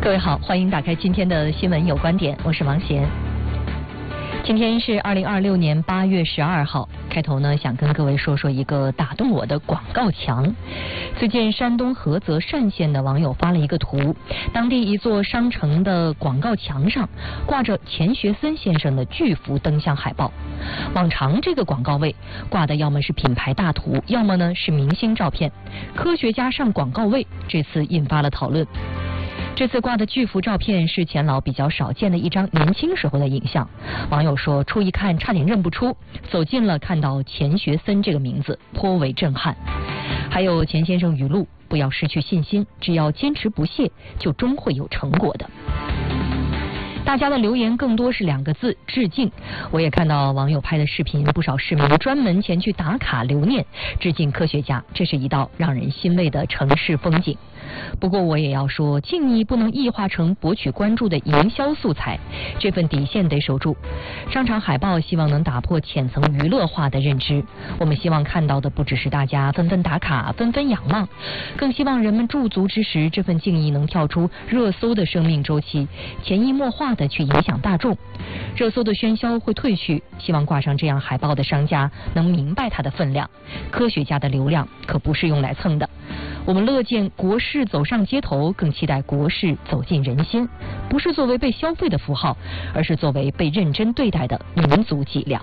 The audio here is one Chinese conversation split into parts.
各位好，欢迎打开今天的新闻有观点，我是王贤。今天是2026年8月12号，开头呢想跟各位说说一个打动我的广告墙。最近山东菏泽单县的网友发了一个图，当地一座商城的广告墙上挂着钱学森先生的巨幅灯像海报。往常这个广告位挂的要么是品牌大图，要么呢是明星照片。科学家上广告位，这次引发了讨论。这次挂的巨幅照片是钱老比较少见的一张年轻时候的影像，网友说初一看差点认不出，走近了看到钱学森这个名字颇为震撼。还有钱先生语录，不要失去信心，只要坚持不懈，就终会有成果的。大家的留言更多是2个字：致敬。我也看到网友拍的视频，不少市民专门前去打卡留念，致敬科学家，这是一道让人欣慰的城市风景。不过我也要说，敬意不能异化成博取关注的营销素材，这份底线得守住。商场海报希望能打破浅层娱乐化的认知，我们希望看到的不只是大家纷纷打卡、纷纷仰望，更希望人们驻足之时，这份敬意能跳出热搜的生命周期，潜移默化的去影响大众。热搜的喧嚣会褪去，希望挂上这样海报的商家能明白它的分量。科学家的流量可不是用来蹭的。我们乐见国事走上街头，更期待国事走进人心，不是作为被消费的符号，而是作为被认真对待的民族脊梁。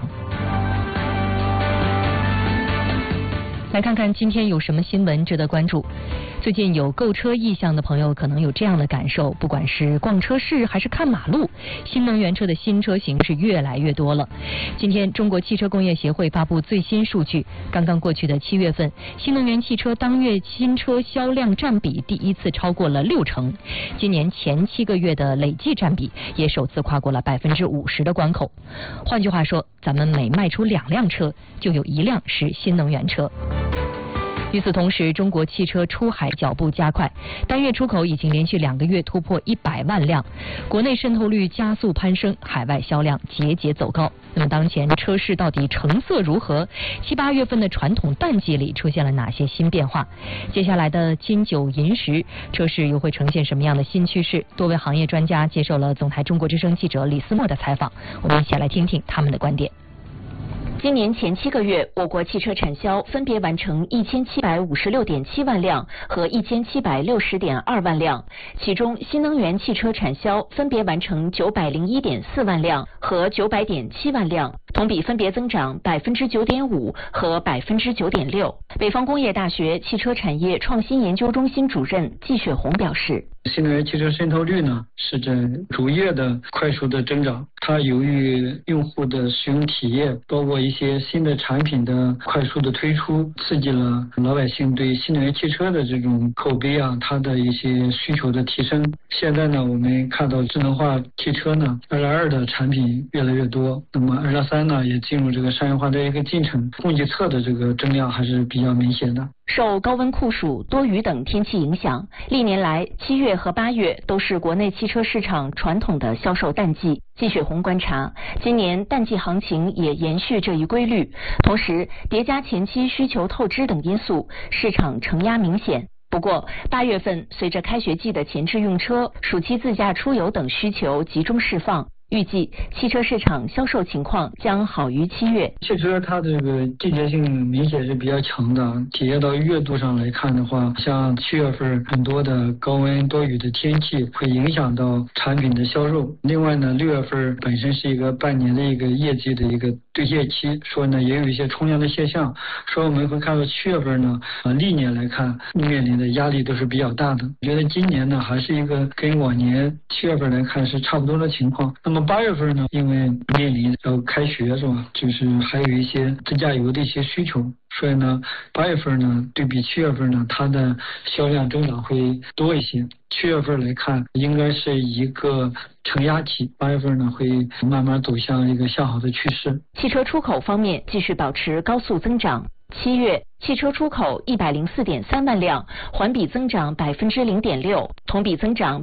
来看看今天有什么新闻值得关注。最近有购车意向的朋友可能有这样的感受，不管是逛车市还是看马路，新能源车的新车型是越来越多了。今天中国汽车工业协会发布最新数据，刚刚过去的7月份，新能源汽车当月新车销量占比第一次超过了60%，今年前7个月的累计占比也首次跨过了50%的关口。换句话说，咱们每卖出2辆车，就有1辆是新能源车。与此同时，中国汽车出海脚步加快，单月出口已经连续2个月突破100万辆，国内渗透率加速攀升，海外销量节节走高。那么当前车市到底成色如何？7、8月份的传统淡季里出现了哪些新变化？接下来的金九银十，车市又会呈现什么样的新趋势？多位行业专家接受了总台中国之声记者李思墨的采访，我们一起来听听他们的观点。 今年前7个月，我国汽车产销分别完成1756.7万辆和1760.2万辆，其中新能源汽车产销分别完成901.4万辆和900.7万辆，同比分别增长9.5%和9.6%。北方工业大学汽车产业创新研究中心主任季雪红表示， 新能源汽车渗透率呢是在逐月的快速的增长，它由于用户的使用体验，包括一些新的产品的快速的推出，刺激了老百姓对新能源汽车的这种口碑啊，它的一些需求的提升。现在呢，我们看到智能化汽车呢2.2的产品越来越多，那么2.3呢也进入这个商业化的一个进程，供给侧的这个增量还是比较明显的。 受高温酷暑、多雨等天气影响，历年来7月和8月都是国内汽车市场传统的销售淡季。季雪红观察，今年淡季行情也延续这一规律，同时叠加前期需求透支等因素，市场承压明显。不过8月份随着开学季的前置用车、暑期自驾出游等需求集中释放，预计汽车市场销售情况将好于7月。 汽车它这个季节性明显是比较强的，体现到月度上来看的话，像7月份很多的高温多雨的天气会影响到产品的销售。另外呢，6月份本身是一个半年的一个业绩的一个兑现期，所以呢也有一些冲量的现象，所以我们会看到7月份呢，历年来看面临的压力都是比较大的。我觉得今年呢还是一个跟往年7月份来看是差不多的情况。那么8月份呢，因为面临要开学是吧，就是还有一些自驾游的一些需求，所以呢8月份呢对比7月份呢，它的销量增长会多一些。7月份来看应该是一个承压期，8月份呢会慢慢走向一个向好的趋势。 汽车出口方面继续保持高速增长。7月汽车出口104.3万辆，环比增长0.6%，同比增长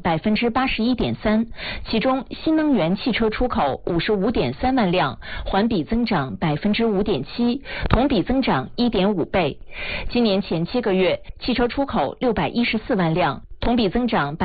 81.3%。其中新能源汽车出口55.3万辆，环比增长5.7%，同比增长1.5倍。今年前7个月，汽车出口614万辆， 同比增长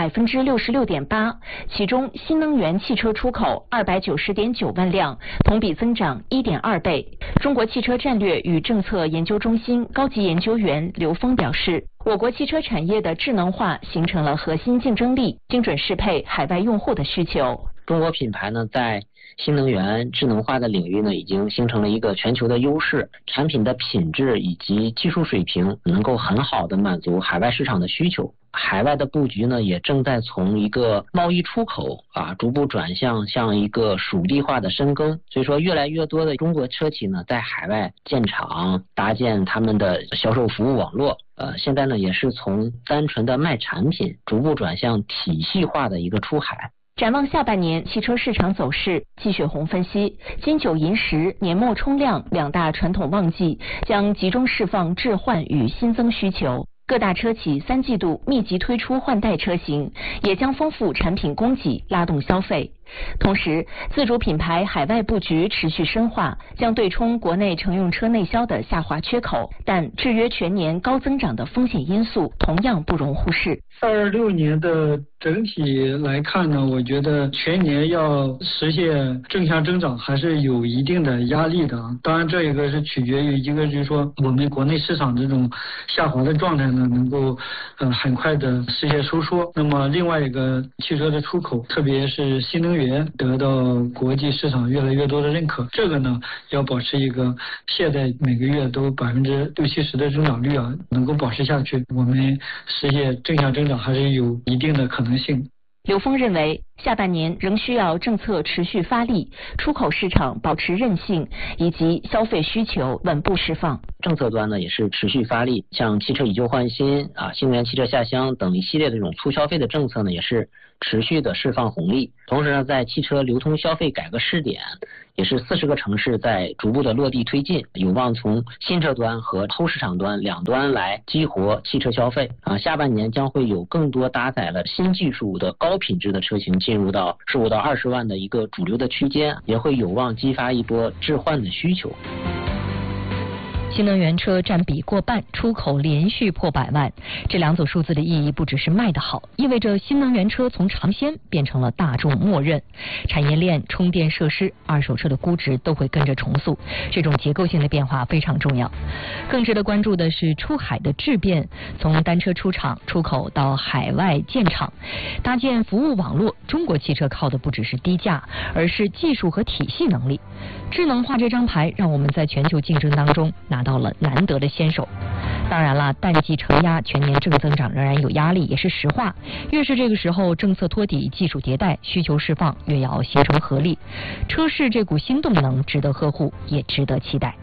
66.8%，其中新能源汽车出口290.9万辆，同比增长1.2倍。中国汽车战略与政策研究中心高级研究员刘峰表示，我国汽车产业的智能化形成了核心竞争力，精准适配海外用户的需求。 中国品牌呢，在新能源智能化的领域呢，已经形成了一个全球的优势，产品的品质以及技术水平能够很好的满足海外市场的需求。海外的布局呢，也正在从一个贸易出口逐步转向一个属地化的深耕。所以说，越来越多的中国车企呢，在海外建厂，搭建他们的销售服务网络。现在呢，也是从单纯的卖产品，逐步转向体系化的一个出海。 展望下半年汽车市场走势，季雪红分析，金九银十、年末冲量两大传统旺季将集中释放置换与新增需求。各大车企3季度密集推出换代车型，也将丰富产品供给，拉动消费。同时，自主品牌海外布局持续深化，将对冲国内乘用车内销的下滑缺口，但制约全年高增长的风险因素同样不容忽视。 26年的整体来看呢，我觉得全年要实现正向增长还是有一定的压力的。当然，这一个是取决于一个就是说我们国内市场这种下滑的状态呢，能够很快的实现收缩。那么另外一个汽车的出口，特别是新能源得到国际市场越来越多的认可，这个呢要保持一个现在每个月都60-70%的增长率能够保持下去，我们实现正向增长还是有一定的可能性。 刘峰认为，下半年仍需要政策持续发力，出口市场保持韧性，以及消费需求稳步释放。 政策端呢也是持续发力，像汽车以旧换新新能源汽车下乡等一系列的这种促消费的政策呢，也是持续的释放红利。同时呢，在汽车流通消费改革试点，也是40个城市在逐步的落地推进，有望从新车端和后市场端两端来激活汽车消费。下半年将会有更多搭载了新技术的高品质的车型进入到15到20万的一个主流的区间，也会有望激发一波置换的需求。 新能源车占比过半，出口连续破100万，这两组数字的意义不只是卖得好，意味着新能源车从尝鲜变成了大众默认，产业链、充电设施、二手车的估值都会跟着重塑，这种结构性的变化非常重要。更值得关注的是出海的质变，从单车出厂、出口到海外建厂，搭建服务网络，中国汽车靠的不只是低价，而是技术和体系能力。智能化这张牌让我们在全球竞争当中拿到了难得的先手。当然了，淡季承压，全年正增长仍然有压力，也是实话。越是这个时候，政策托底、技术迭代、需求释放，越要形成合力。车市这股新动能值得呵护，也值得期待。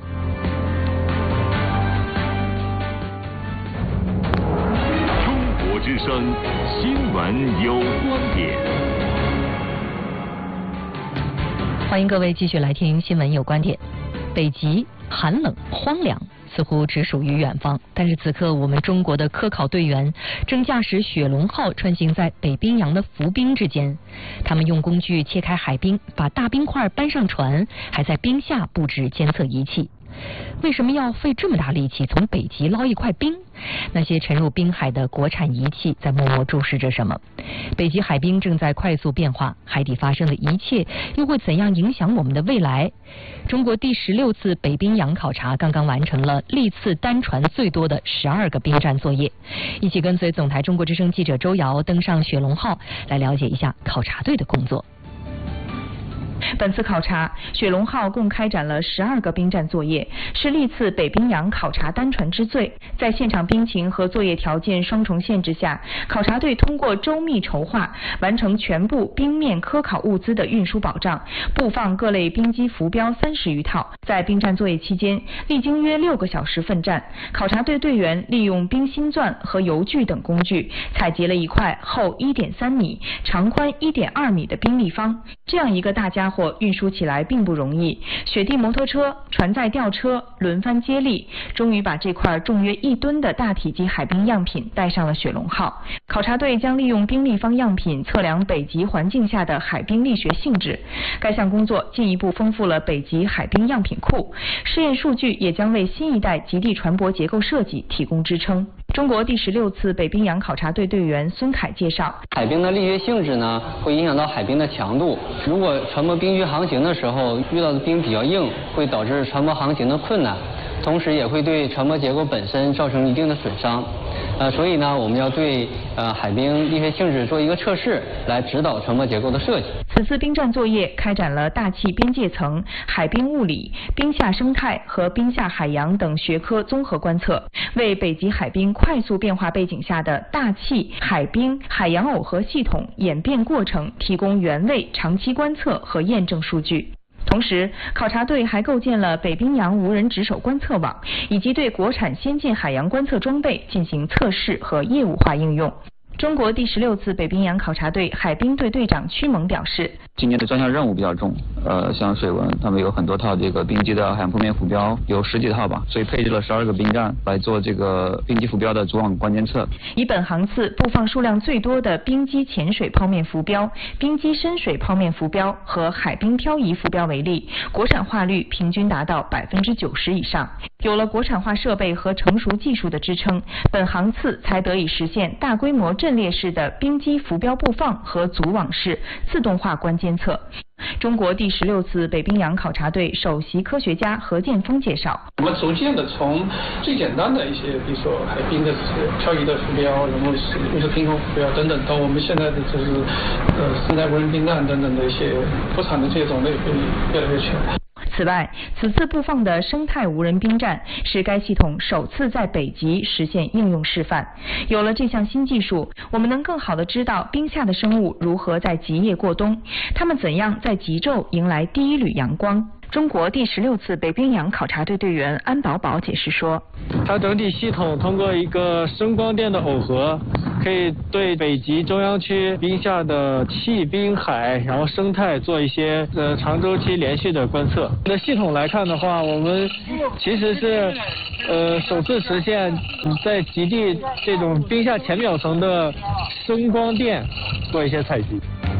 中国之声新闻有观点。 欢迎各位继续来听新闻有观点。北极寒冷荒凉，似乎只属于远方，但是此刻我们中国的科考队员正驾驶雪龙号穿行在北冰洋的浮冰之间，他们用工具切开海冰，把大冰块搬上船，还在冰下布置监测仪器。为什么要费这么大力气从北极捞一块冰？那些沉入冰海的国产仪器在默默注视着什么？北极海冰正在快速变化，海底发生的一切又会怎样影响我们的未来？中国第16次北冰洋考察刚刚完成了历次单船最多的12个冰站作业。一起跟随总台中国之声记者周瑶登上雪龙号，来了解一下考察队的工作。 本次考察，雪龙号共开展了12个冰站作业，是历次北冰洋考察单船之最。在现场冰情和作业条件双重限制下，考察队通过周密筹划，完成全部冰面科考物资的运输保障，布放各类冰机浮标30余套。在冰站作业期间，历经约6个小时奋战，考察队队员利用冰心钻和油锯等工具，采集了一块厚1.3米、长宽1.2米的冰立方。这样一个大家伙运输起来并不容易，雪地摩托车、船载吊车轮番接力，终于把这块重约1吨的大体积海冰样品带上了雪龙号。考察队将利用冰立方样品测量北极环境下的海冰力学性质。该项工作进一步丰富了北极海冰样品库，试验数据也将为新一代极地船舶结构设计提供支撑。 中国第16次北冰洋考察队队员孙凯介绍， 海冰的力学性质呢，会影响到海冰的强度。如果船舶冰区航行的时候遇到的冰比较硬，会导致船舶航行的困难，同时也会对船舶结构本身造成一定的损伤。所以呢，我们要对海冰力学性质做一个测试，来指导船舶结构的设计。 此次冰站作业开展了大气边界层、海冰物理、冰下生态和冰下海洋等学科综合观测，为北极海冰快速变化背景下的大气、海冰、海洋耦合系统演变过程提供原位长期观测和验证数据。同时，考察队还构建了北冰洋无人值守观测网，以及对国产先进海洋观测装备进行测试和业务化应用。中国第16次北冰洋考察队海冰队队长屈蒙表示， 今年的专项任务比较重，像水文，他们有很多套这个冰基的海洋铺面浮标，有10几套吧，所以配置了12个冰站来做这个冰基浮标的主网关监测。 以本航次布放数量最多的冰基浅水泡面浮标、冰基深水泡面浮标和海冰漂移浮标为例，国产化率平均达到90%以上。有了国产化设备和成熟技术的支撑，本航次才得以实现大规模阵列式的冰基浮标布放和组网式自动化关监测。中国第16次北冰洋考察队首席科学家何建峰介绍， 我们逐渐的从最简单的一些，比如说海冰的漂移的浮标，然后是平衡浮标等等，到我们现在的就是生态无人冰站等等的一些国产的这些种类会越来越全。 此外，此次布放的生态无人冰站是该系统首次在北极实现应用示范。有了这项新技术，我们能更好地知道冰下的生物如何在极夜过冬，它们怎样在极昼迎来第一缕阳光。中国第16次北冰洋考察队队员安宝宝解释说， 它整体系统通过一个声光电的耦合，可以对北极中央区冰下的气、冰、海，然后生态做一些长周期连续的观测。的系统来看的话，我们其实是首次实现在极地这种冰下浅表层的声光电做一些采集。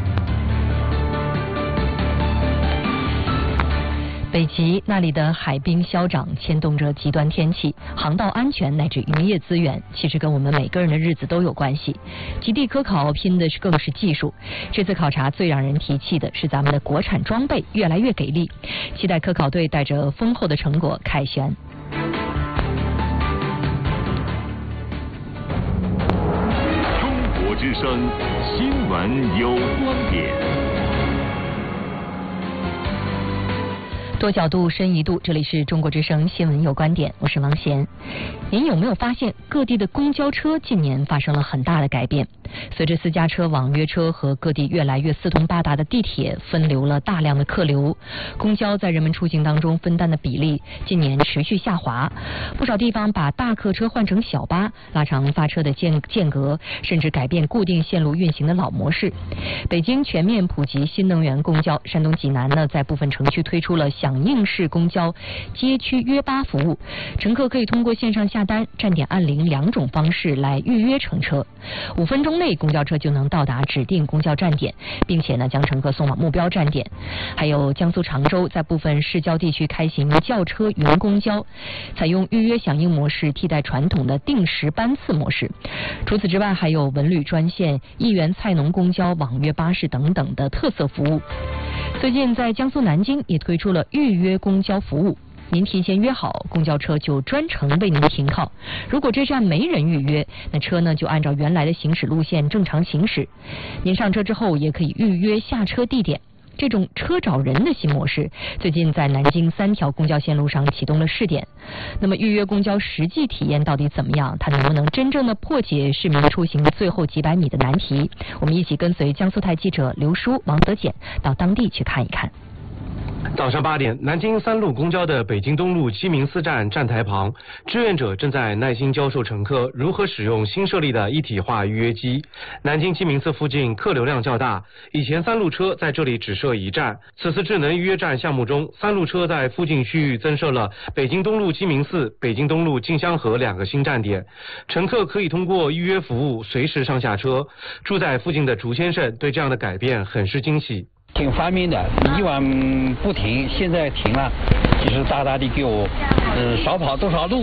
北极那里的海冰消长牵动着极端天气、航道安全乃至渔业资源，其实跟我们每个人的日子都有关系。极地科考拼的更是技术。这次考察最让人提气的是咱们的国产装备越来越给力，期待科考队带着丰厚的成果凯旋。 中国之声新闻有观点。 多角度，深一度，这里是中国之声新闻有观点，我是王贤。您有没有发现各地的公交车近年发生了很大的改变？随着私家车、网约车和各地越来越四通八达的地铁分流了大量的客流，公交在人们出行当中分担的比例近年持续下滑。不少地方把大客车换成小巴，拉长发车的间隔，甚至改变固定线路运行的老模式。北京全面普及新能源公交，山东济南呢在部分城区推出了响应式公交街区约巴服务，乘客可以通过线上下单、站点按铃2种方式来预约乘车，5分钟内公交车就能到达指定公交站点，并且呢将乘客送往目标站点。还有江苏常州在部分市郊地区开行轿车云公交，采用预约响应模式替代传统的定时班次模式。除此之外，还有文旅专线、一元菜农公交、网约巴士等等的特色服务。最近在江苏南京也推出了预约公交服务，您提前约好，公交车就专程为您停靠。如果这站没人预约，那车呢就按照原来的行驶路线正常行驶。您上车之后也可以预约下车地点。这种车找人的新模式，最近在南京3条公交线路上启动了试点。那么预约公交实际体验到底怎么样？它能不能真正的破解市民出行最后几百米的难题？我们一起跟随江苏台记者刘舒、王泽简到当地去看一看。 早上8点，南京3路公交的北京东路鸡鸣寺站站台旁，志愿者正在耐心教授乘客如何使用新设立的一体化预约机。南京鸡鸣寺附近客流量较大，以前3路车在这里只设1站，此次智能预约站项目中，3路车在附近区域增设了北京东路鸡鸣寺、北京东路静香河2个新站点，乘客可以通过预约服务随时上下车。住在附近的竹先生对这样的改变很是惊喜。 挺方便的，以往不停，现在停了，就是大大的给我少跑多少路，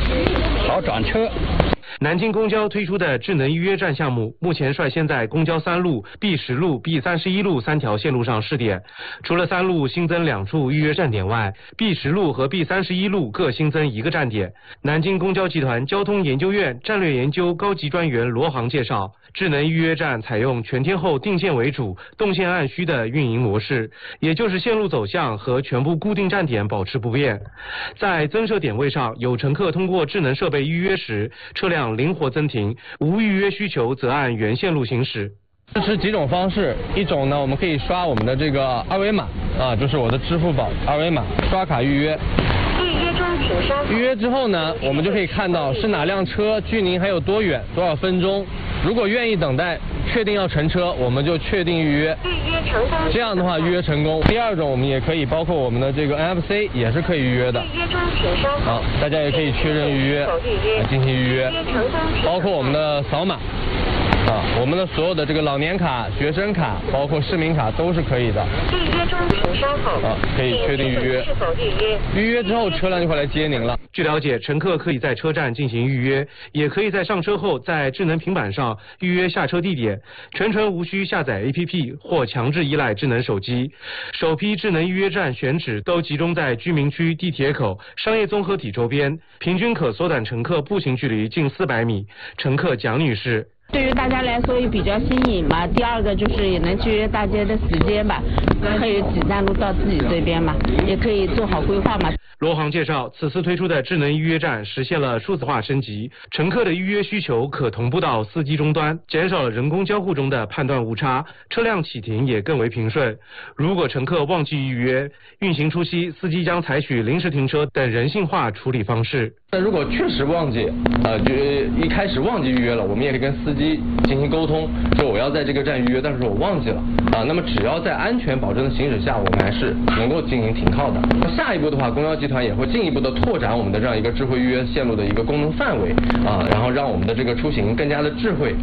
好转车。 南京公交推出的智能预约站项目，目前率先在公交3路、B10路、B31路3条线路上试点。除了3路新增2处预约站点外，B10路和 B31路各新增1个站点。南京公交集团交通研究院战略研究高级专员罗航介绍，智能预约站采用全天候定线为主、动线按需的运营模式，也就是线路走向和全部固定站点保持不变。在增设点位上，有乘客通过智能设备预约时，车辆灵活增停，无预约需求则按原线路行驶。 支持几种方式，一种呢，我们可以刷我们的这个二维码就是我的支付宝二维码刷卡预约。 预约中请稍后。 预约之后呢，我们就可以看到是哪辆车距您还有多远，多少分钟。如果愿意等待，确定要乘车，我们就确定预约。 预约成功。 这样的话预约成功。第二种，我们也可以包括我们的这个 NFC 也是可以预约的。 预约中请稍后。 好，大家也可以确认预约，来进行预约。包括我们的扫码。我们的所有的这个老年卡、学生卡，包括市民卡都是可以的。 预约中请稍后。 可以确定预约。 是否预约？ 预约之后，车辆就会来接您了。 据了解，乘客可以在车站进行预约，也可以在上车后在智能平板上预约下车地点，全程无需下载 APP 或强制依赖智能手机。首批智能预约站选址都集中在居民区、地铁口、商业综合体周边，平均可缩短乘客步行距离近400米。乘客蒋女士。 对于大家来说也比较新颖嘛，第二个就是也能节约大家的时间吧，可以几站路到自己这边嘛，也可以做好规划嘛。 罗航介绍，此次推出的智能预约站实现了数字化升级，乘客的预约需求可同步到司机终端，减少了人工交互中的判断误差，车辆启停也更为平顺。如果乘客忘记预约，运行初期司机将采取临时停车等人性化处理方式。 那如果确实忘记，就一开始忘记预约了，我们也可以跟司机进行沟通，说我要在这个站预约，但是我忘记了那么只要在安全保证的行驶下，我们还是能够进行停靠的。下一步的话，公交集团也会进一步的拓展我们的这样一个智慧预约线路的一个功能范围然后让我们的这个出行更加的智慧。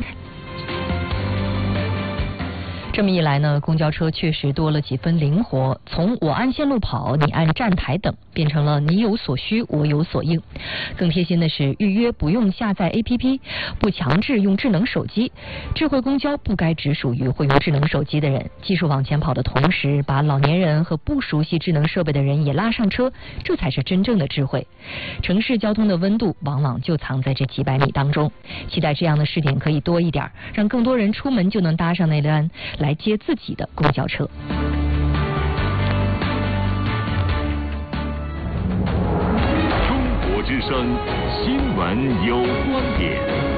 这么一来呢，公交车确实多了几分灵活，从我按线路跑，你按站台等，变成了你有所需，我有所应。更贴心的是，预约不用下载 APP， 不强制用智能手机。智慧公交不该只属于会用智能手机的人，技术往前跑的同时，把老年人和不熟悉智能设备的人也拉上车，这才是真正的智慧。城市交通的温度往往就藏在这几百米当中。期待这样的试点可以多一点，让更多人出门就能搭上那辆来接自己的公交车。 中国之声新闻有观点。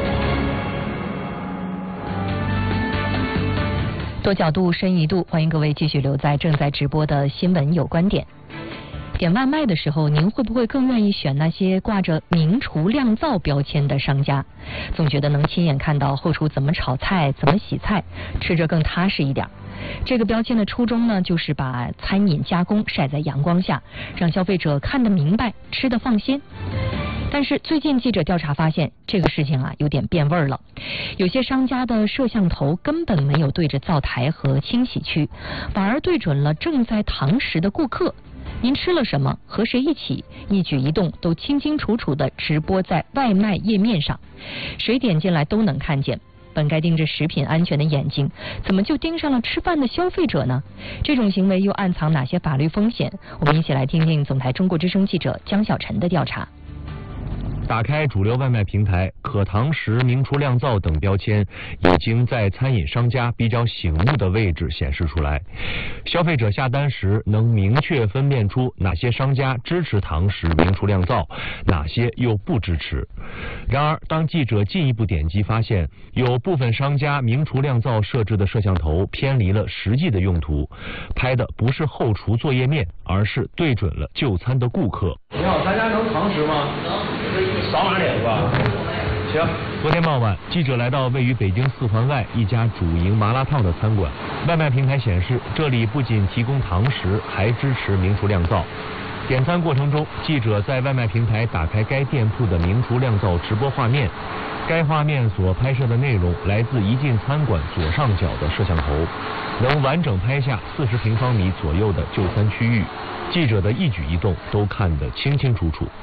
多角度深一度，欢迎各位继续留在正在直播的新闻有观点。点外卖的时候，您会不会更愿意选那些挂着明厨亮灶标签的商家？总觉得能亲眼看到后厨怎么炒菜、怎么洗菜，吃着更踏实一点。这个标签的初衷呢，就是把餐饮加工晒在阳光下，让消费者看得明白，吃得放心。但是最近记者调查发现，这个事情有点变味儿了。有些商家的摄像头根本没有对着灶台和清洗区，反而对准了正在堂食的顾客。您吃了什么，和谁一起，一举一动都清清楚楚地直播在外卖页面上，谁点进来都能看见。本该盯着食品安全的眼睛，怎么就盯上了吃饭的消费者呢？这种行为又暗藏哪些法律风险？我们一起来听听总台中国之声记者江小晨的调查。 打开主流外卖平台，可堂食、明厨亮灶等标签已经在餐饮商家比较醒目的位置显示出来。消费者下单时能明确分辨出哪些商家支持堂食、明厨亮灶，哪些又不支持。然而，当记者进一步点击发现，有部分商家明厨亮灶设置的摄像头偏离了实际的用途，拍的不是后厨作业面，而是对准了就餐的顾客。 你好，咱家能堂食吗？扫码点是吧？行。 昨天傍晚，记者来到位于北京4环外一家主营麻辣烫的餐馆。外卖平台显示，这里不仅提供堂食，还支持明厨亮灶。点餐过程中，记者在外卖平台打开该店铺的明厨亮灶直播画面。该画面所拍摄的内容来自一进餐馆左上角的摄像头，能完整拍下40平方米左右的就餐区域。记者的一举一动都看得清清楚楚。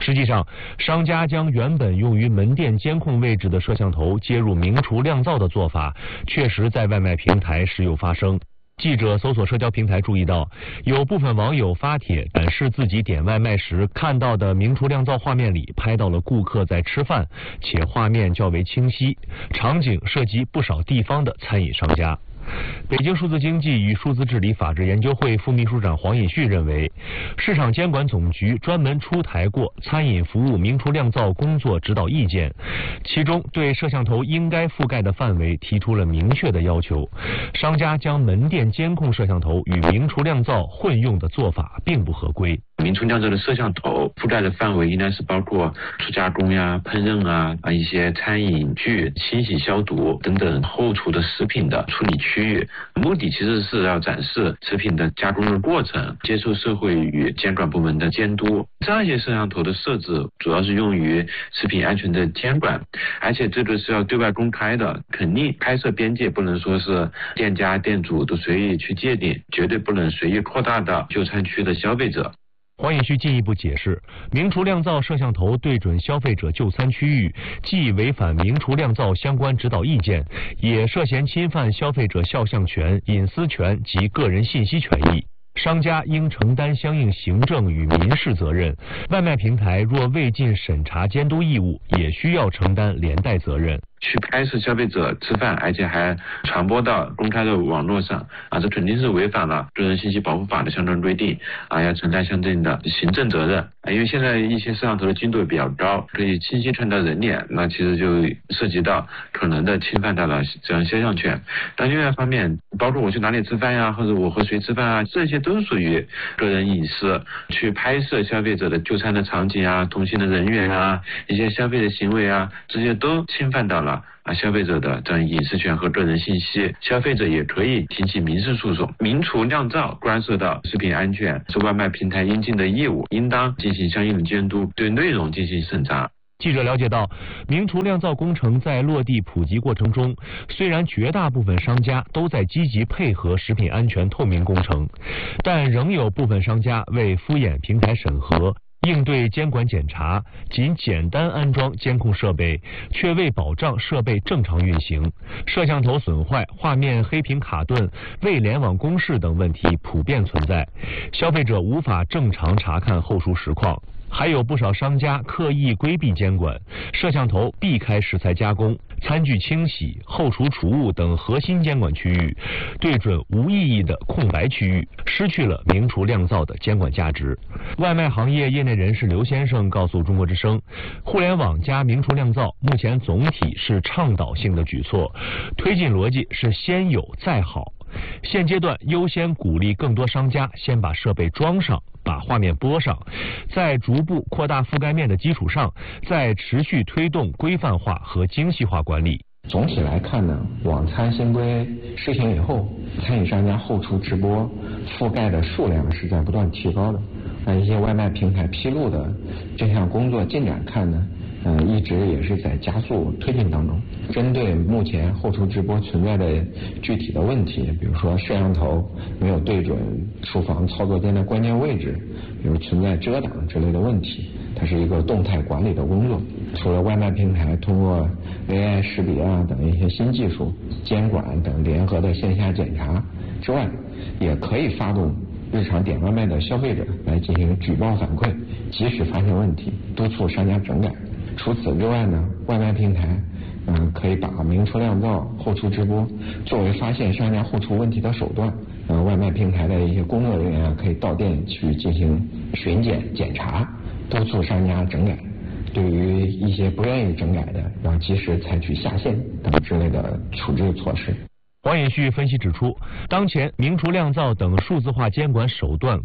实际上，商家将原本用于门店监控位置的摄像头接入明厨亮灶的做法，确实在外卖平台时有发生。记者搜索社交平台注意到，有部分网友发帖展示自己点外卖时看到的明厨亮灶画面里拍到了顾客在吃饭，且画面较为清晰，场景涉及不少地方的餐饮商家。北京数字经济与数字治理法治研究会副秘书长黄尹旭认为，市场监管总局专门出台过餐饮服务明厨亮灶工作指导意见，其中对摄像头应该覆盖的范围提出了明确的要求。商家将门店监控摄像头与明厨亮灶混用的做法并不合规。 明厨亮灶的摄像头覆盖的范围应该是包括初加工呀、烹饪一些餐饮具、清洗消毒等等后厨的食品的处理区域，目的其实是要展示食品的加工的过程，接受社会与监管部门的监督。这样一些摄像头的设置主要是用于食品安全的监管，而且这个是要对外公开的，肯定拍摄边界不能说是店家店主都随意去界定，绝对不能随意扩大到就餐区的消费者。 黄尹旭进一步解释，明厨亮灶摄像头对准消费者就餐区域，既违反明厨亮灶相关指导意见，也涉嫌侵犯消费者肖像权、隐私权及个人信息权益。商家应承担相应行政与民事责任，外卖平台若未尽审查监督义务，也需要承担连带责任。 去拍摄消费者吃饭，而且还传播到公开的网络上这肯定是违反了个人信息保护法的相关规定要承担相应的行政责任因为现在一些摄像头的精度也比较高，可以清晰看到人脸，那其实就涉及到可能的侵犯到了这样肖像权。但另外一方面，包括我去哪里吃饭呀，或者我和谁吃饭这些都属于个人隐私。去拍摄消费者的就餐的场景同行的人员一些消费的行为这些都侵犯到了消费者的这样隐私权和个人信息，消费者也可以提起民事诉讼。明厨亮灶关涉到食品安全，是外卖平台应尽的义务，应当进行相应的监督，对内容进行审查。 记者了解到，明厨亮灶工程在落地普及过程中，虽然绝大部分商家都在积极配合食品安全透明工程，但仍有部分商家为敷衍平台审核，应对监管检查，仅简单安装监控设备，却未保障设备正常运行，摄像头损坏、画面黑屏卡顿、未联网公示等问题普遍存在，消费者无法正常查看后厨实况。还有不少商家刻意规避监管，摄像头避开食材加工、餐具清洗、后厨储物等核心监管区域，对准无意义的空白区域，失去了明厨亮灶的监管价值。外卖行业业内人士刘先生告诉中国之声，互联网加明厨亮灶目前总体是倡导性的举措，推进逻辑是先有再好。现阶段优先鼓励更多商家先把设备装上，把画面播上，在逐步扩大覆盖面的基础上，再持续推动规范化和精细化管理。 总体来看呢，网餐新规施行以后，餐饮商家后厨直播覆盖的数量是在不断提高的。一些外卖平台披露的这项工作进展看呢，一直也是在加速推进当中。针对目前后厨直播存在的具体的问题，比如说摄像头没有对准厨房操作间的关键位置，比如存在遮挡之类的问题，它是一个动态管理的工作。除了外卖平台通过 AI 识别等一些新技术、监管等联合的线下检查之外，也可以发动日常点外卖的消费者来进行举报反馈，及时发现问题，督促商家整改。除此之外呢，外卖平台可以把明厨亮灶后厨直播作为发现商家后厨问题的手段。外卖平台的一些工作人员可以到店去进行巡检检查，督促商家整改。对于一些不愿意整改的，要及时采取下线等之类的处置措施。 黄尹旭分析指出，当前明厨亮灶等数字化监管手段